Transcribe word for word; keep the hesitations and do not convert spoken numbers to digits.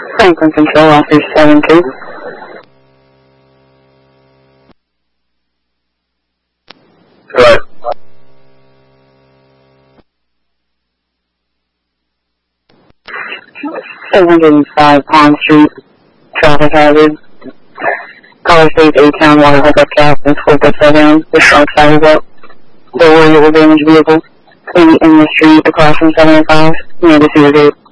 Franklin Control Officer seven two. Right. seven hundred five Pond Street, traffic hazard. Caller states A-Town water hookup cap and forklift fell down. The shark side is up. There were little damaged vehicles in the, in the street across from seven oh five near the sewer gate.